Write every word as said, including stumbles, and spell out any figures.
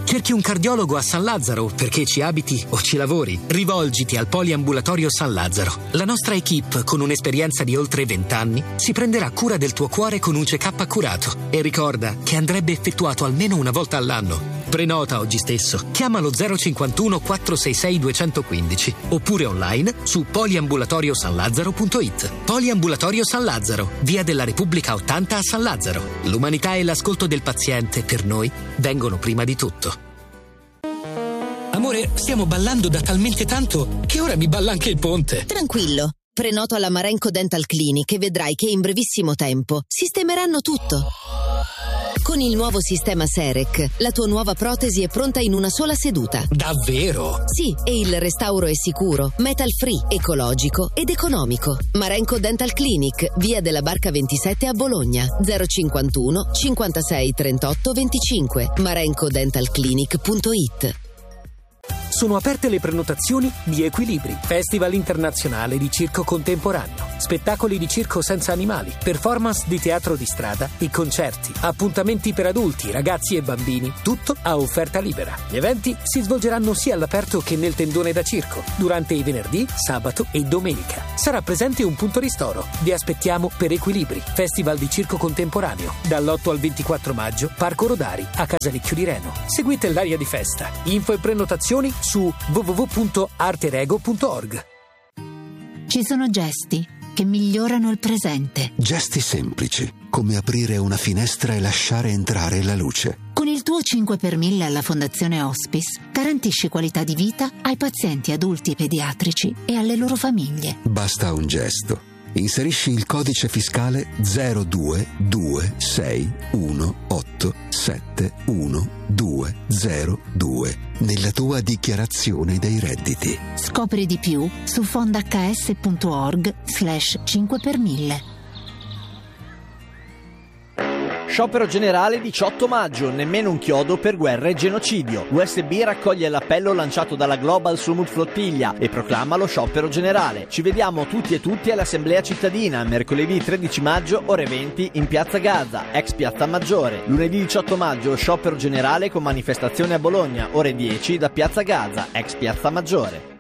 Cerchi un cardiologo a San Lazzaro perché ci abiti o ci lavori? Rivolgiti al Poliambulatorio San Lazzaro. La nostra equipe, con un'esperienza di oltre venti anni, si prenderà cura del tuo cuore con un check-up accurato. E ricorda che andrebbe effettuato almeno una volta all'anno. Prenota oggi stesso. Chiamalo zero cinquantuno quattrocentosessantai duecentoquindici oppure online su poliambulatorio san lazzaro punto it. Poliambulatorio San Lazzaro, via della Repubblica ottanta a San Lazzaro. L'umanità e l'ascolto del paziente per noi vengono prima di tutto. Amore, stiamo ballando da talmente tanto che ora mi balla anche il ponte. Tranquillo. Prenoto alla Marenco Dental Clinic e vedrai che in brevissimo tempo sistemeranno tutto. Con il nuovo sistema Serec, la tua nuova protesi è pronta in una sola seduta. Davvero? Sì, e il restauro è sicuro, metal free, ecologico ed economico. Marenco Dental Clinic, via della Barca ventisette a Bologna, zero cinquantuno cinquantasei trentotto venticinque, marenco dental clinic punto it. Sono aperte le prenotazioni di Equilibri, Festival internazionale di circo contemporaneo, spettacoli di circo senza animali, performance di teatro di strada e concerti, appuntamenti per adulti, ragazzi e bambini, tutto a offerta libera. Gli eventi si svolgeranno sia all'aperto che nel tendone da circo, durante i venerdì, sabato e domenica. Sarà presente un punto ristoro. Vi aspettiamo per Equilibri, Festival di circo contemporaneo, dall'otto al ventiquattro maggio, Parco Rodari, a Casalecchio di Reno. Seguite l'aria di festa. Info e prenotazioni su w w w punto arterego punto org. Ci sono gesti che migliorano il presente. Gesti semplici, come aprire una finestra e lasciare entrare la luce. Con il tuo cinque per mille alla Fondazione Hospice garantisci qualità di vita ai pazienti adulti e pediatrici e alle loro famiglie. Basta un gesto. Inserisci il codice fiscale zero due due sei uno otto sette uno due zero due nella tua dichiarazione dei redditi. Scopri di più su fondahs punto org slash cinque per mille. Sciopero generale diciotto maggio, nemmeno un chiodo per guerra e genocidio. U S B raccoglie l'appello lanciato dalla Global Summit Flottiglia e proclama lo sciopero generale. Ci vediamo tutti e tutti all'Assemblea Cittadina, mercoledì tredici maggio, ore venti, in Piazza Gaza, ex Piazza Maggiore. Lunedì diciotto maggio, sciopero generale con manifestazione a Bologna, ore dieci, da Piazza Gaza, ex Piazza Maggiore.